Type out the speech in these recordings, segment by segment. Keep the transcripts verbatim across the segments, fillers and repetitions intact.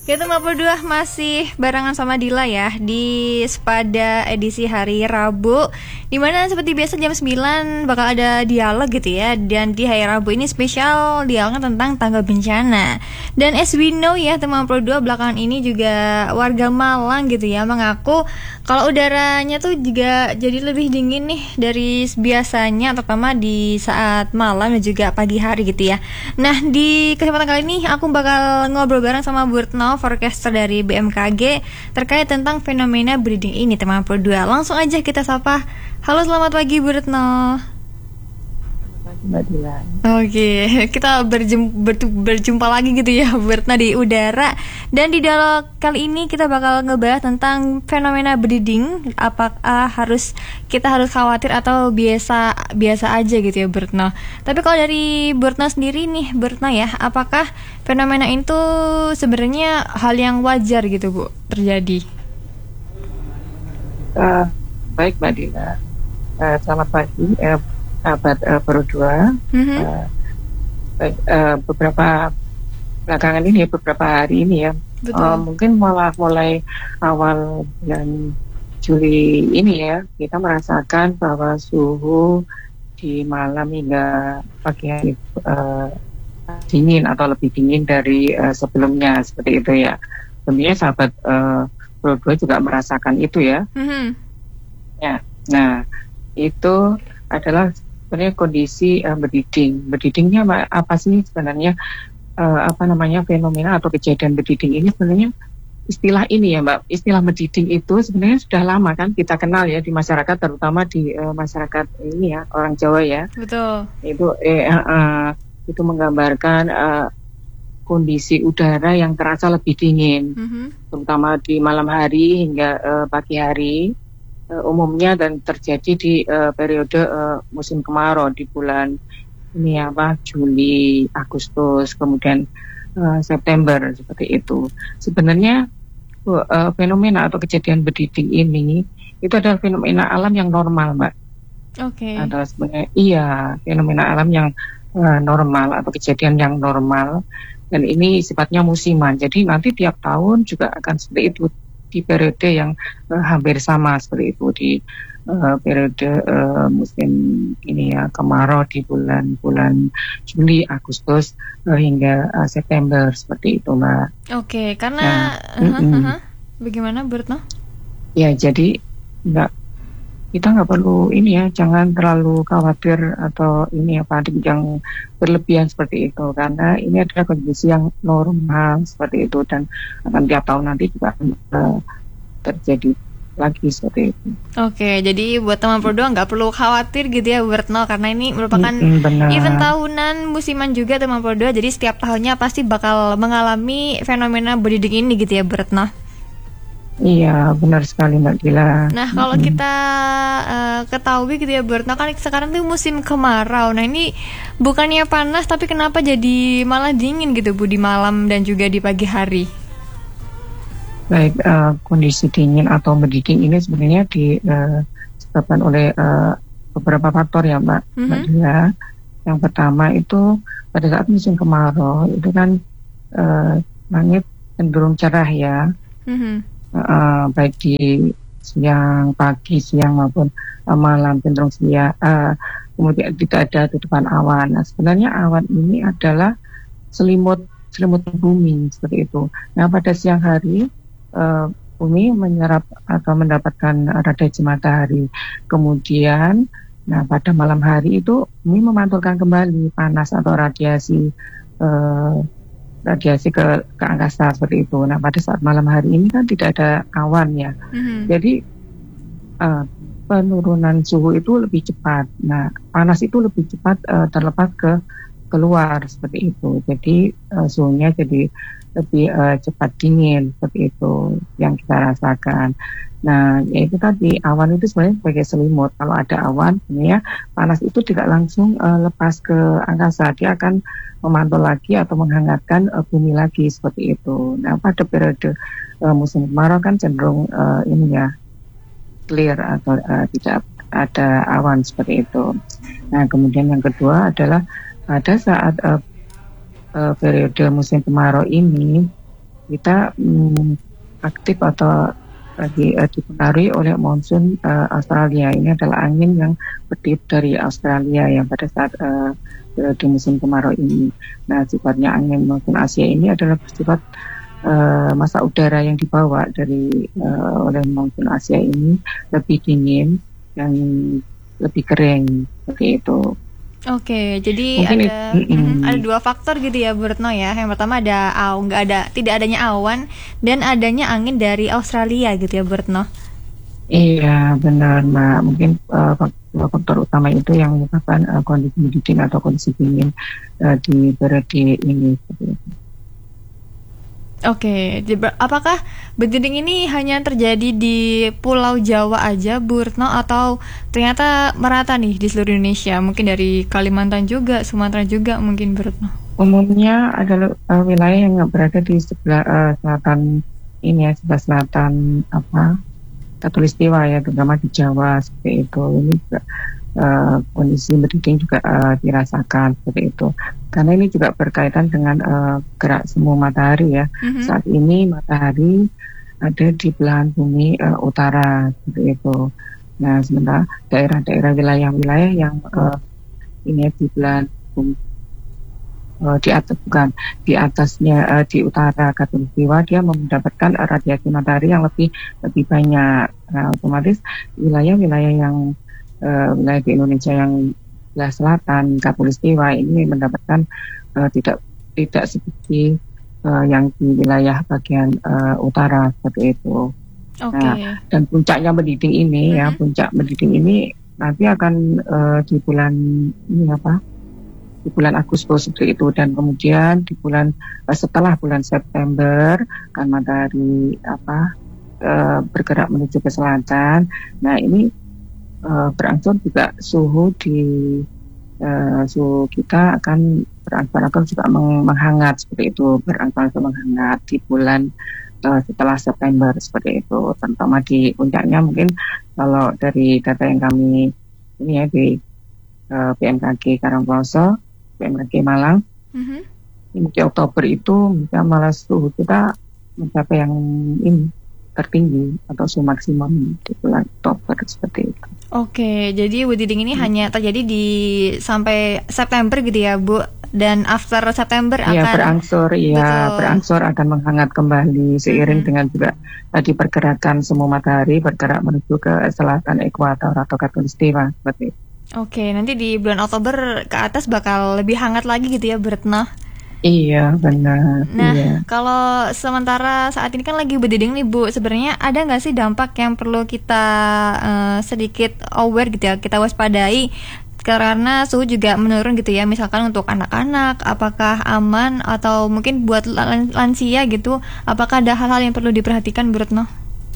Kita lima puluh dua masih barengan sama Dila ya di Sepada edisi hari Rabu, dimana seperti biasa jam sembilan bakal ada dialog gitu ya. Dan di hari Rabu ini spesial dialognya tentang tangga bencana. Dan as we know ya teman lima puluh dua, belakangan ini juga warga Malang gitu ya mengaku kalau udaranya tuh juga jadi lebih dingin nih dari biasanya, terutama di saat malam dan juga pagi hari gitu ya. Nah, di kesempatan kali ini aku bakal ngobrol bareng sama Bu Retno, forecaster dari B M K G, terkait tentang fenomena breeding ini teman lima puluh dua. Langsung aja kita sapa. Halo, selamat pagi Bu Retno. Mbak Dila. Oke, kita berjumpa, berjumpa lagi gitu ya Bu Retno di udara. Dan di dialog kali ini kita bakal ngebahas tentang fenomena breeding. Apakah harus kita harus khawatir atau biasa biasa aja gitu ya Bu Retno. Tapi kalau dari Bu Retno sendiri nih Bu Retno ya, apakah fenomena itu sebenarnya hal yang wajar gitu Bu terjadi? Uh, baik Mbak Dila. Uh, selamat pagi. Uh, Sahabat uh, berdua, mm-hmm. uh, baik, uh, beberapa belakangan ini, beberapa hari ini ya, uh, mungkin malah mulai awal bulan Juli ini ya, kita merasakan bahwa suhu di malam hingga pagi hari uh, dingin atau lebih dingin dari uh, sebelumnya, seperti itu ya. Tentunya sahabat uh, berdua juga merasakan itu ya. Mm-hmm. Ya, nah itu adalah sebenarnya kondisi uh, berdiding. Berdidingnya apa sih sebenarnya? Uh, apa namanya fenomena atau kejadian berdiding ini sebenarnya istilah ini ya Mbak. Istilah berdiding itu sebenarnya sudah lama kan kita kenal ya di masyarakat, terutama di uh, masyarakat ini ya orang Jawa ya. Betul. Itu eh, uh, uh, itu menggambarkan uh, kondisi udara yang terasa lebih dingin, mm-hmm. terutama di malam hari hingga uh, pagi hari. Uh, umumnya dan terjadi di uh, periode uh, musim kemarau di bulan ini apa Juli, Agustus, kemudian uh, September seperti itu. Sebenarnya uh, fenomena atau kejadian berdiding ini itu adalah fenomena alam yang normal, Mbak. Oke. Okay. Adalah sebenarnya iya fenomena alam yang uh, normal atau kejadian yang normal, dan ini sifatnya musiman. Jadi nanti tiap tahun juga akan seperti itu di periode yang uh, hampir sama seperti itu di uh, periode uh, musim ini ya kemarau di bulan-bulan Juli, Agustus uh, hingga uh, September seperti itu Mbak. Oke, okay, karena nah, uh-huh, uh-huh. Bagaimana Bu Retno? Ya jadi nggak kita nggak perlu ini ya, jangan terlalu khawatir atau ini apa yang berlebihan seperti itu, karena ini adalah kondisi yang normal seperti itu dan akan tiap tahun nanti juga uh, terjadi lagi seperti itu. Oke, jadi buat teman berdua nggak perlu khawatir gitu ya Bu Retno, karena ini merupakan mm, event tahunan musiman juga teman berdua, jadi setiap tahunnya pasti bakal mengalami fenomena breeding ini gitu ya Bu Retno. Iya, benar sekali Mbak Dila. Nah, kalau mm-hmm. kita uh, ketahui gitu ya Bu Retno, kan sekarang tuh musim kemarau. Nah, ini bukannya panas tapi kenapa jadi malah dingin gitu Bu di malam dan juga di pagi hari? Baik, uh, kondisi dingin atau berdiding ini sebenarnya disebabkan oleh uh, beberapa faktor ya Mbak, mm-hmm. Mbak Dila. Yang pertama itu pada saat musim kemarau itu kan uh, langit cenderung cerah ya. Mm-hmm. Uh, baik di siang, pagi, siang maupun uh, malam cenderung siang, uh, kemudian tidak ada tutupan awan. Nah, sebenarnya awan ini adalah selimut selimut bumi seperti itu. Nah, pada siang hari uh, bumi menyerap atau mendapatkan radiasi matahari. Kemudian, nah pada malam hari itu bumi memantulkan kembali panas atau radiasi uh, radiasi ke, ke angkasa seperti itu. Nah pada saat malam hari ini kan tidak ada awan ya, mm-hmm. jadi uh, penurunan suhu itu lebih cepat. Nah panas itu lebih cepat uh, terlepas ke keluar seperti itu. Jadi uh, suhunya jadi lebih uh, cepat dingin seperti itu yang kita rasakan. Nah ya itu tadi awan itu sebenarnya sebagai selimut. Kalau ada awan sebenarnya panas itu tidak langsung uh, lepas ke angkasa, dia akan memantul lagi atau menghangatkan uh, bumi lagi seperti itu. Nah pada periode uh, musim kemarau kan cenderung uh, ini ya clear atau uh, tidak ada awan seperti itu. Nah kemudian yang kedua adalah pada saat uh, uh, periode musim kemarau ini kita um, aktif atau lagi uh, dipengaruhi oleh monsun uh, Australia. Ini adalah angin yang bertiup dari Australia yang pada saat uh, di musim kemarau ini. Nah, sifatnya angin monsun Asia ini adalah bersifat uh, massa udara yang dibawa dari uh, oleh monsun Asia ini lebih dingin dan lebih kering seperti itu. Oke, jadi Mungkin ada it, mm, ada dua faktor gitu ya, Bu Retno ya. Yang pertama ada aw, nggak ada, tidak adanya awan dan adanya angin dari Australia gitu ya, Bu Retno. Iya, benar, Mbak. Mungkin uh, faktor, faktor utama itu yang menyebabkan uh, kondisi dingin atau kondisi dingin uh, di periode ini. Oke, jadi apakah bediding ini hanya terjadi di Pulau Jawa aja, Bu Retno, atau ternyata merata nih di seluruh Indonesia? Mungkin dari Kalimantan juga, Sumatera juga mungkin, Bu Retno. Umumnya adalah uh, wilayah yang berada di sebelah uh, selatan ini ya, sebelah selatan apa Katulistiwa ya, terutama di Jawa seperti itu. Ini juga uh, kondisi bediding juga uh, dirasakan seperti itu. Karena ini juga berkaitan dengan uh, gerak semu matahari ya. Mm-hmm. Saat ini matahari ada di belahan bumi uh, utara seperti itu. Nah, sementara daerah-daerah wilayah-wilayah yang uh, ini di belahan bumi uh, di atas bukan di atasnya uh, di utara Katulistiwa dia mendapatkan uh, radiasi matahari yang lebih lebih banyak. Nah, otomatis wilayah-wilayah yang uh, wilayah di Indonesia yang sebelah selatan Katulistiwa ini mendapatkan uh, tidak tidak seperti uh, yang di wilayah bagian uh, utara seperti itu. Okay. Nah, dan puncaknya mendiding ini mm-hmm. ya puncak mendiding ini nanti akan uh, di bulan ini apa di bulan Agustus seperti itu, dan kemudian di bulan uh, setelah bulan September kan matahari apa uh, bergerak menuju ke selatan. Nah, ini Uh, berangsur juga suhu di uh, suhu kita akan berangsur juga meng- menghangat seperti itu, berangsur menghangat di bulan uh, setelah September seperti itu, terutama di puncaknya. Mungkin kalau dari data yang kami ini ya di uh, B M K G Karangploso, B M K G Malang, mm-hmm. di Oktober itu bisa malah suhu kita mencapai yang ini tertinggi atau suhu maksimum di bulan Oktober seperti itu. Oke, jadi bediding ini hmm. hanya terjadi di sampai September gitu ya, Bu. Dan after September akan ya, berangsur, ya berangsur akan menghangat kembali seiring hmm. dengan juga tadi pergerakan semu matahari bergerak menuju ke selatan ekuator atau Katulistiwa seperti itu. Oke, nanti di bulan Oktober ke atas bakal lebih hangat lagi gitu ya, Bu Retno. Iya, benar. Nah, iya. Kalau sementara saat ini kan lagi bediding nih, Bu, sebenarnya ada nggak sih dampak yang perlu kita uh, sedikit aware gitu ya, kita waspadai karena suhu juga menurun gitu ya, misalkan untuk anak-anak, apakah aman atau mungkin buat lansia gitu, apakah ada hal-hal yang perlu diperhatikan, Bu Retno?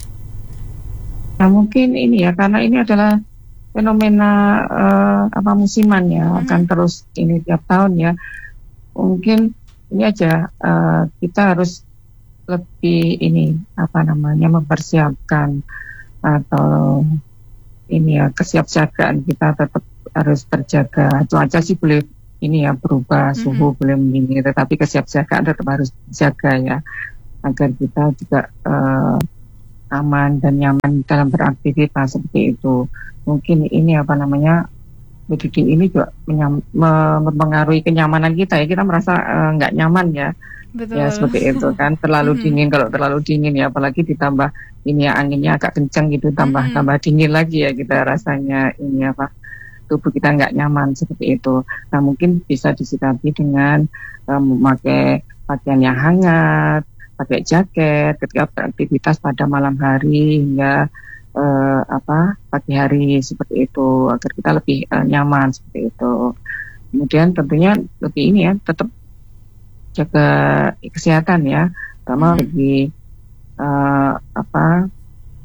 Nah, mungkin ini ya, karena ini adalah fenomena uh, apa musiman ya, mm-hmm. akan terus ini tiap tahun ya. Mungkin ini aja uh, kita harus lebih ini apa namanya mempersiapkan atau ini ya kesiapsiagaan kita tetap harus terjaga. Cuaca sih boleh ini ya berubah, suhu mm-hmm. boleh meninggi, tetapi kesiapsiagaan tetap harus dijaga ya agar kita juga uh, aman dan nyaman dalam beraktivitas seperti itu. Mungkin ini apa namanya bediding ini juga menyam, mempengaruhi kenyamanan kita ya, kita merasa nggak uh, nyaman ya. Betul. Ya seperti itu kan, terlalu mm-hmm. dingin, kalau terlalu dingin ya apalagi ditambah ini ya anginnya agak kencang gitu, tambah mm-hmm. tambah dingin lagi ya, kita rasanya ini apa tubuh kita nggak nyaman seperti itu. Nah, mungkin bisa disikapi dengan um, memakai pakaian yang hangat, pakai jaket ketika beraktivitas pada malam hari hingga Uh, apa pagi hari seperti itu, agar kita lebih uh, nyaman seperti itu. Kemudian tentunya lebih ini ya, tetap jaga kesehatan ya, terutama bagi uh, apa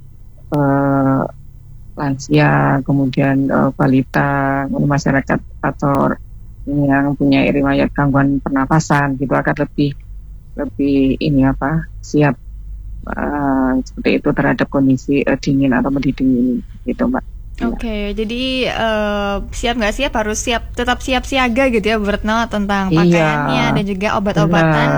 uh, lansia, kemudian uh, balita, masyarakat atau yang punya riwayat gangguan pernapasan gitu, akan lebih lebih ini apa siap Uh, seperti itu terhadap kondisi uh, dingin atau mendiding ini, gitu Mbak. Oke, okay, ya. Jadi uh, siap nggak siap harus siap, tetap siap siaga gitu ya, Bu Retno, tentang pakaiannya iya, dan juga obat-obatan benar.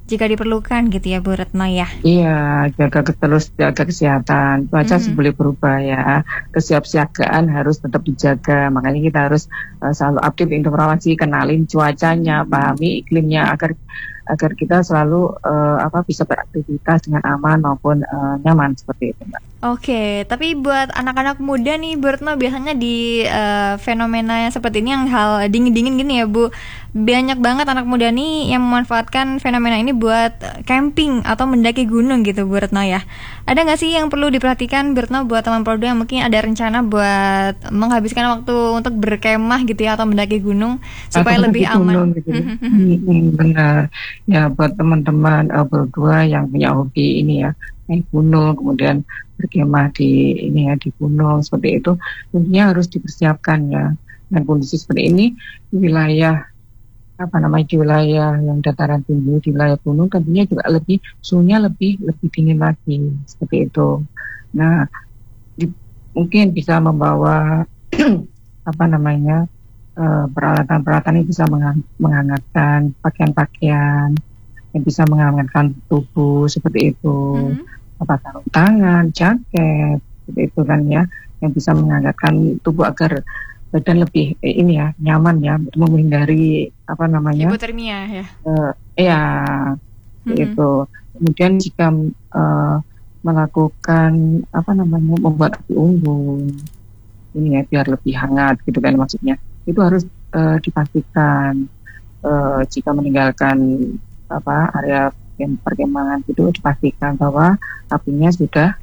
jika diperlukan gitu ya Bu Retno ya. Iya, jaga terus jaga kesehatan. Cuaca mm-hmm. boleh berubah ya. Kesiapsiagaan harus tetap dijaga. Makanya kita harus uh, selalu update informasi, kenalin cuacanya, pahami iklimnya agar agar kita selalu uh, apa bisa beraktivitas dengan aman maupun uh, nyaman seperti itu, Mbak. Oke, tapi buat anak-anak muda nih, Bu Retno, biasanya di uh, fenomena yang seperti ini, yang hal dingin-dingin gini ya Bu, banyak banget anak muda nih yang memanfaatkan fenomena ini buat camping atau mendaki gunung gitu Bu Retno ya. Ada nggak sih yang perlu diperhatikan Bu Retno buat teman produk yang mungkin ada rencana buat menghabiskan waktu untuk berkemah gitu ya atau mendaki gunung supaya atau lebih aman? Gitu. hmm, benar. Ya buat teman-teman uh, berdua yang punya hobi ini ya, naik gunung kemudian berkemah di ini ya di gunung seperti itu, tentunya harus dipersiapkan ya. Dan kondisi seperti ini di wilayah apa namanya di wilayah yang dataran tinggi, di wilayah gunung tentunya juga lebih suhunya lebih lebih dingin lagi seperti itu. Nah, di, mungkin bisa membawa apa namanya uh, peralatan-peralatan yang bisa menghang, menghangatkan pakaian-pakaian yang bisa menghangatkan tubuh seperti itu. Mm-hmm. apa sarung tangan, jaket, seperti itu kan ya, yang bisa menghangatkan tubuh agar badan lebih eh, ini ya nyaman ya, menghindari apa namanya hipotermia ya. Uh, ya, mm-hmm. itu. Kemudian jika uh, melakukan apa namanya membuat api unggun, ini ya biar lebih hangat gitu kan maksudnya, itu harus uh, dipastikan uh, jika meninggalkan apa area perkemahan itu dipastikan bahwa apinya sudah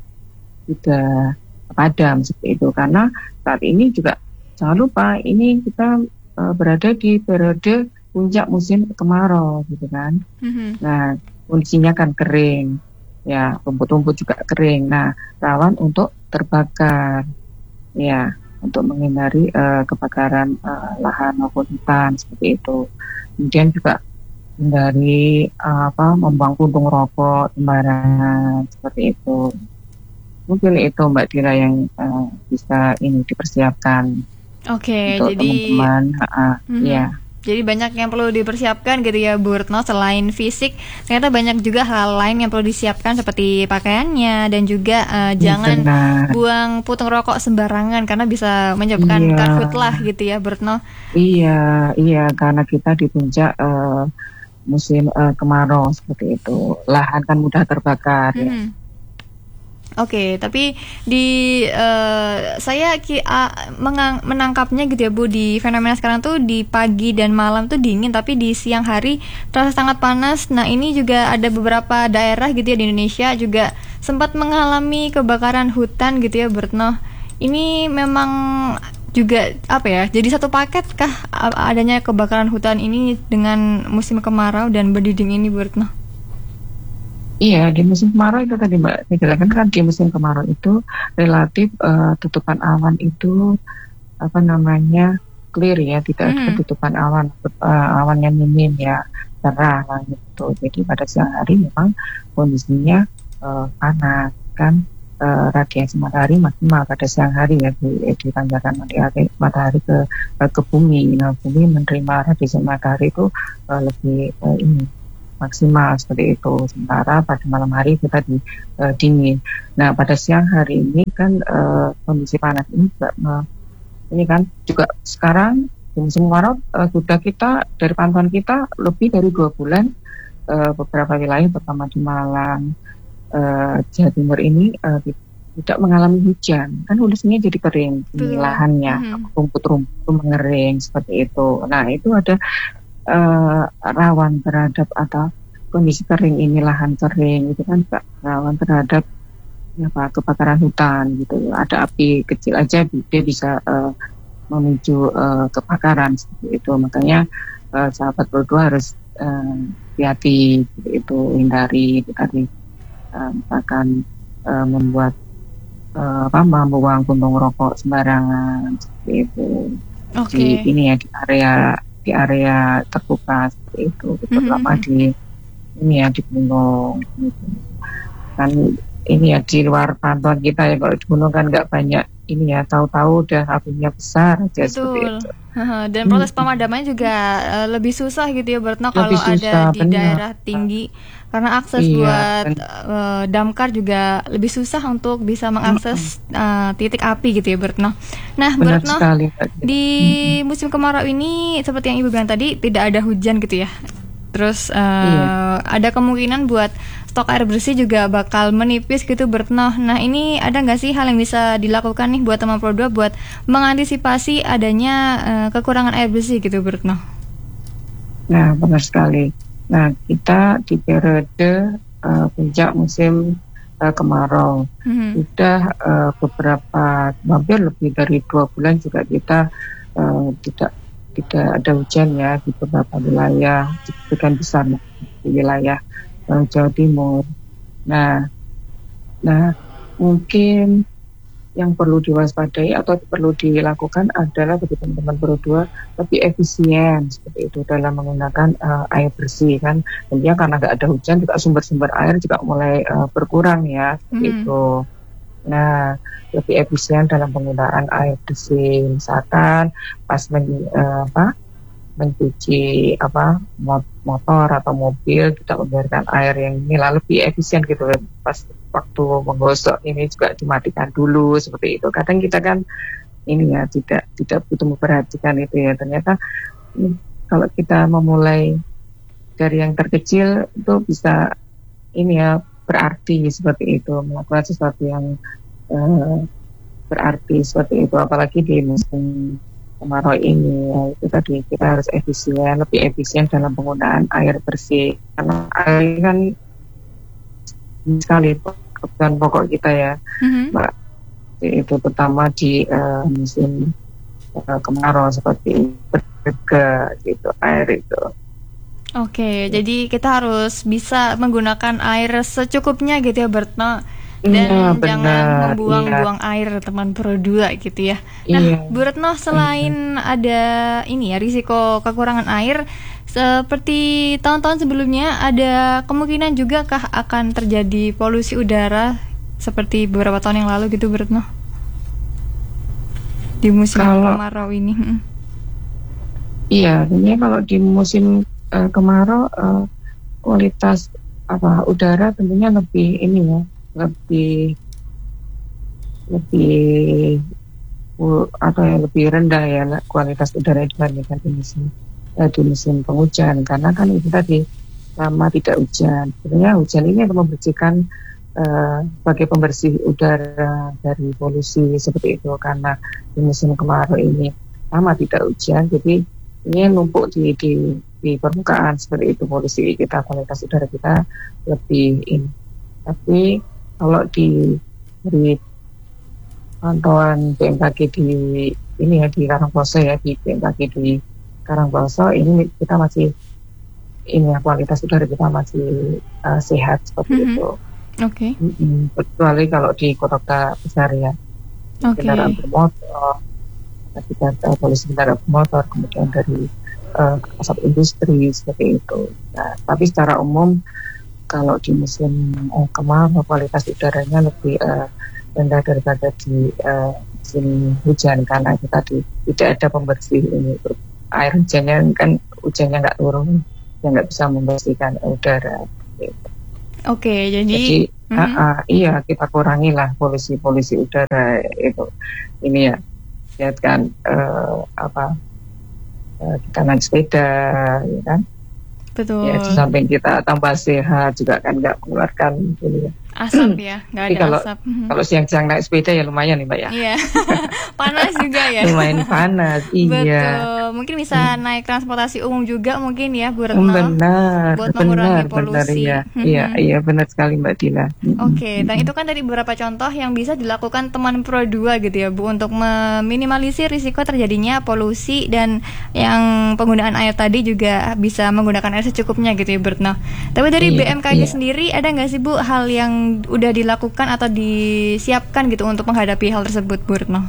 sudah padam seperti itu, karena saat ini juga jangan lupa ini kita uh, berada di periode puncak musim kemarau gitu kan. Mm-hmm. Nah kondisinya kan kering ya, rumput-rumput juga kering, nah rawan untuk terbakar ya, untuk menghindari uh, kebakaran uh, lahan maupun hutan seperti itu. Kemudian juga dari uh, apa membuang puntung rokok sembarangan seperti itu. Mungkin itu Mbak Dira yang uh, bisa ini dipersiapkan. Oke, untuk jadi teman-teman, uh, mm-hmm. ya. Jadi banyak yang perlu dipersiapkan gitu ya Bu Retno, selain fisik ternyata banyak juga hal lain yang perlu disiapkan seperti pakaiannya dan juga uh, jangan benar. buang puntung rokok sembarangan karena bisa menyebabkan iya. karhutlah gitu ya Bu Retno. Iya, iya karena kita di puncak uh, musim uh, kemarau seperti itu, lahan kan mudah terbakar. Mm-hmm. ya. Oke, okay, tapi di uh, saya ki, uh, mengang, menangkapnya gitu ya Bu, di fenomena sekarang tuh di pagi dan malam tuh dingin, tapi di siang hari terasa sangat panas. Nah ini juga ada beberapa daerah gitu ya di Indonesia juga sempat mengalami kebakaran hutan gitu ya Bu Retno. Ini memang juga apa ya, jadi satu paket kah adanya kebakaran hutan ini dengan musim kemarau dan berdingin ini Bu Retno? Iya, di musim kemarau itu tadi Mbak dijelaskan kan, di musim kemarau itu relatif uh, tutupan awan itu apa namanya clear ya, tidak ada hmm. tutupan awan, uh, awannya minim ya, cerah langit itu. Jadi pada siang hari memang kondisinya uh, panas kan. Uh, radiasi matahari maksimal pada siang hari ya, di, di pancaran matahari, matahari ke ke bumi. Nah, bumi menerima radiasi matahari itu uh, lebih uh, ini maksimal seperti itu. Sementara pada malam hari kita di uh, dingin. Nah, pada siang hari ini kan uh, kondisi panas ini juga uh, ini kan juga sekarang di musim kemarau uh, sudah kita dari pantauan kita lebih dari dua bulan uh, beberapa wilayah terutama di Malang, Uh, Jawa Timur ini uh, tidak mengalami hujan, kan kondisinya jadi kering, di lahannya mm-hmm. rumput-rumput mengering seperti itu. Nah itu ada uh, rawan terhadap atau kondisi kering ini, lahan kering itu kan rawan terhadap ya, apa, kebakaran hutan gitu. Ada api kecil aja dia bisa uh, memicu uh, kebakaran seperti itu. Makanya uh, sahabat berdua harus uh, hati-hati seperti itu, hindari tadi. Uh, misalkan uh, membuat uh, apa membuang puntung rokok sembarangan seperti itu. Okay. Di ini ya di area di area terbuka seperti itu, terutama mm-hmm. di ini ya di gunung gitu. Kan ini ya di luar pantauan kita ya, kalau di gunung kan nggak banyak ini ya tahu-tahu udah apinya besar aja seperti Betul. itu. Haha, dan proses Hmm, pemadamannya juga eh, lebih susah gitu ya Bertno kalau lebih susah, ada di benar. daerah tinggi karena akses Iya, buat ben- eh, damkar juga lebih susah untuk bisa mm-mm, mengakses eh, titik api gitu ya Bertno. Nah benar Bertno, sekali Mbak Dila. di Mm-mm. musim kemarau ini seperti yang Ibu bilang tadi tidak ada hujan gitu ya. Terus Iya. eh, ada kemungkinan buat stok air bersih juga bakal menipis gitu Bertno. Nah ini ada nggak sih hal yang bisa dilakukan nih buat teman Pro dua buat mengantisipasi adanya eh, kekurangan air bersih gitu Bertno? Nah, benar sekali. Nah, kita di periode eh, puncak musim eh, kemarau Mhm. sudah eh, beberapa hampir lebih dari dua bulan juga kita eh, tidak tidak ada hujan ya di beberapa wilayah, sebagian besar di wilayah eh, Jawa Timur. Nah, nah mungkin yang perlu diwaspadai atau perlu dilakukan adalah bagi teman-teman berdua lebih efisien seperti itu dalam menggunakan uh, air bersih kan. Tentunya karena nggak ada hujan juga sumber-sumber air juga mulai uh, berkurang ya seperti Mhm. itu. Nah, lebih efisien dalam penggunaan air bersih misalkan pas men, uh, apa mencuci apa mo- motor atau mobil kita membiarkan air yang ini lalu lebih efisien gitu pas waktu menggosok ini juga dimatikan dulu seperti itu. Kadang kita kan ini ya tidak tidak butuh memperhatikan itu ya ternyata hmm, kalau kita memulai dari yang terkecil itu bisa ini ya berarti seperti itu melakukan sesuatu yang eh, berarti seperti itu apalagi di musim kemarau ini ya, itu tadi kita harus efisien lebih efisien dalam penggunaan air bersih karena air ini kan sekali kebutuhan pokok kita ya Mhm. Mbak itu terutama di eh, musim eh, kemarau seperti berharga gitu air itu. Oke, jadi kita harus bisa menggunakan air secukupnya gitu ya Bertno. Iya Dan jangan benar iya membuang-buang air teman Pro dua gitu ya. Nah, iya Bu Retno benar. selain ada ini ya risiko kekurangan air seperti tahun-tahun sebelumnya ada kemungkinan juga kah akan terjadi polusi udara seperti beberapa tahun yang lalu gitu Bu Retno di musim Kalau kemarau ini. Mm. iya tentunya kalau di musim eh, kemarau eh, kualitas apa udara tentunya lebih ini ya lebih lebih uh, atau yang lebih rendah ya lah, kualitas udara dibandingkan di musim eh, di musim penghujan karena kan itu tadi lama tidak hujan. Sebenarnya hujan ini akan membersihkan eh, sebagai pembersih udara dari polusi seperti itu karena di musim kemarau ini lama tidak hujan jadi ini numpuk di di di permukaan seperti itu polusi kita kualitas udara kita lebih ini. Tapi kalau di dari pantauan B M K G di ini ya di Karangposo ya di B M K G di Karangposo ini kita masih ini ya kualitas udara kita masih uh, sehat seperti Mhm. itu. Oke. Mm-mm. Kecuali kalau di kota-kota besar ya Oke. kendaraan bermotor, kita uh, polusi kendaraan bermotor kemudian dari uh, asap industri seperti itu. Nah, tapi secara umum kalau di musim uh, kemarau kualitas udaranya lebih uh, rendah daripada di uh, musim hujan karena itu tadi tidak ada pembersih ini air hujannya kan hujannya nggak turun yang nggak bisa membersihkan udara gitu. Oke, jadi Jadi mhm. uh, uh, iya kita kurangi lah polusi-polusi udara itu ini ya lihat kan uh, apa uh, kita naik sepeda ya kan Betul. ya di samping kita tambah sehat juga kan nggak mengeluarkan ini ya. Asap ya, nggak Tapi ada kalau asap. Mhm. kalau siang-siang naik sepeda ya lumayan nih Mbak ya. Iya, panas juga ya. Lumayan panas, iya. Betul, mungkin bisa Hmm, naik transportasi umum juga mungkin ya Bu Retno benar, buat benar, mengurangi benar polusi. ya. Iya, iya benar sekali Mbak Dila. Mm-mm, Oke, dan mm-mm. itu kan tadi beberapa contoh yang bisa dilakukan teman Pro dua gitu ya Bu untuk meminimalisir risiko terjadinya polusi dan yang penggunaan air tadi juga bisa menggunakan air secukupnya gitu ya Bu Retno. Tapi dari Iya, B M K G iya. sendiri ada nggak sih Bu hal yang udah dilakukan atau disiapkan gitu untuk menghadapi hal tersebut Bu Retno?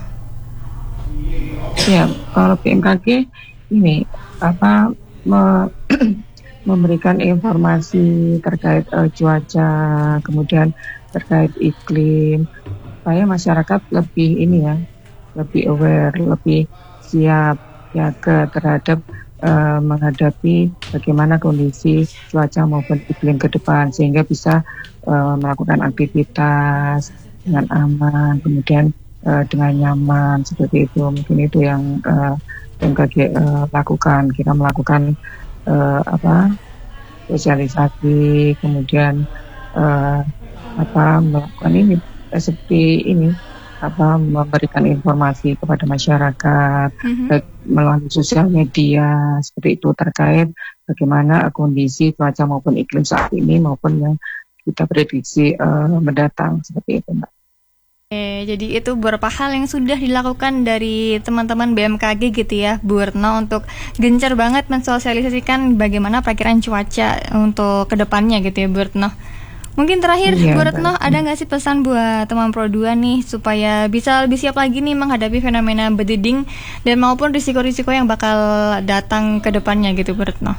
Ya, kalau B M K G ini apa me- memberikan informasi terkait eh, cuaca, kemudian terkait iklim, supaya masyarakat lebih ini ya, lebih aware, lebih siap siaga terhadap uh, menghadapi bagaimana kondisi cuaca maupun iklim ke depan, sehingga bisa uh, melakukan aktivitas dengan aman, kemudian uh, dengan nyaman seperti itu. Mungkin itu yang uh, B M K G uh, lakukan. Kita melakukan uh, apa sosialisasi, kemudian uh, apa melakukan ini seperti ini apa memberikan informasi kepada masyarakat mm-hmm. baik melalui sosial media seperti itu terkait bagaimana kondisi cuaca maupun iklim saat ini maupun yang kita prediksi uh, mendatang seperti itu, Mbak. Oke, jadi itu beberapa hal yang sudah dilakukan dari teman-teman B M K G gitu ya, Bu Retno, untuk gencar banget mensosialisasikan bagaimana perakiraan cuaca untuk kedepannya gitu ya, Bu Retno. Mungkin terakhir, iya, Bu Retno, ada nggak sih pesan buat teman Pro dua nih supaya bisa lebih siap lagi nih menghadapi fenomena bediding dan maupun risiko-risiko yang bakal datang ke depannya gitu, Bu Retno?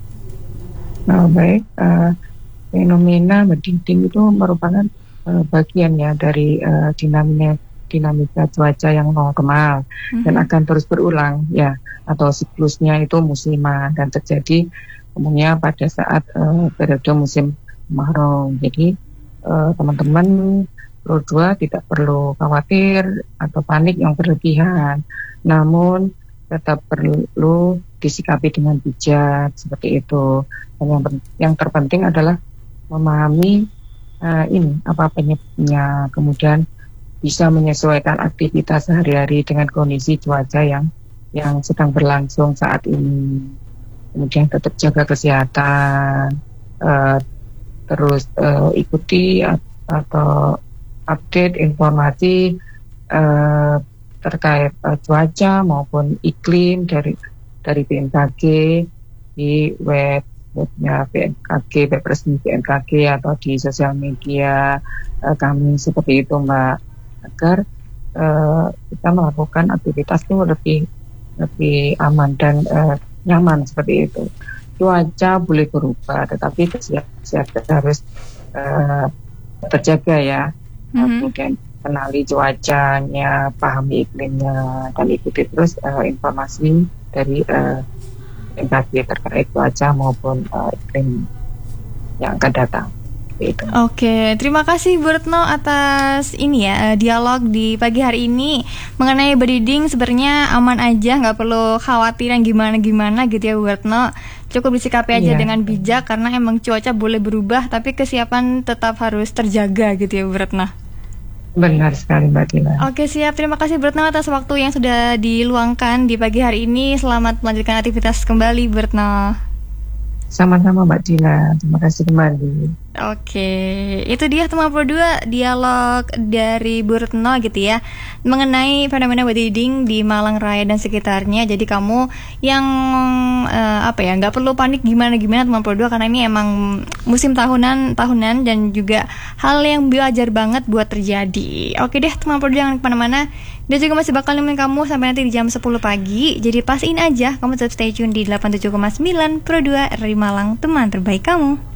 Nah, baik, uh, fenomena bediding itu merupakan uh, bagian ya dari uh, dinamika dinamika cuaca yang normal mm-hmm. dan akan terus berulang ya, atau siklusnya itu musiman dan terjadi umumnya pada saat uh, periode musim kemarau. Jadi uh, teman-teman Pro dua tidak perlu khawatir atau panik yang berlebihan, namun tetap perlu disikapi dengan bijak seperti itu. Dan yang, yang terpenting adalah memahami uh, ini apa penyebabnya, kemudian bisa menyesuaikan aktivitas sehari-hari dengan kondisi cuaca yang yang sedang berlangsung saat ini. Kemudian tetap jaga kesehatan, uh, terus uh, ikuti atau update informasi uh, terkait uh, cuaca maupun iklim dari dari B M K G di web webnya B M K G, web resmi B M K G atau di sosial media uh, kami seperti itu, Mbak, agar uh, kita melakukan aktivitas itu lebih lebih aman dan uh, nyaman seperti itu. Cuaca boleh berubah, tetapi kesehatan harus uh, terjaga ya. Mm-hmm. Kemudian kenali cuacanya, pahami iklimnya, dan ikuti terus uh, informasi dari uh, B M K G terkait cuaca maupun uh, iklim yang akan datang. Itu. Oke, terima kasih Bu Retno atas ini ya, dialog di pagi hari ini mengenai bediding. Sebenarnya aman aja, nggak perlu khawatir yang gimana-gimana gitu ya Bu Retno. Cukup disikapi aja yeah. dengan bijak, karena emang cuaca boleh berubah, tapi kesiapan tetap harus terjaga gitu ya Bu Retno. Benar sekali, Mbak Dila. Oke, siap. Terima kasih Bu Retno atas waktu yang sudah diluangkan di pagi hari ini. Selamat melanjutkan aktivitas kembali Bu Retno. Sama-sama, Mbak Dila. Terima kasih kembali. Oke, itu dia teman Pro dua, dialog dari Bu Retno gitu ya, mengenai fenomena bediding di Malang Raya dan sekitarnya. Jadi kamu yang uh, apa ya, nggak perlu panik gimana-gimana teman Pro dua, karena ini emang musim tahunan tahunan dan juga hal yang wajar banget buat terjadi. Oke deh teman Pro dua, jangan kemana-mana. Dia juga masih bakal nemenin kamu sampai nanti di jam sepuluh pagi. Jadi pastiin aja kamu tetap stay tune di delapan puluh tujuh koma sembilan Pro dua R R I Malang, teman terbaik kamu.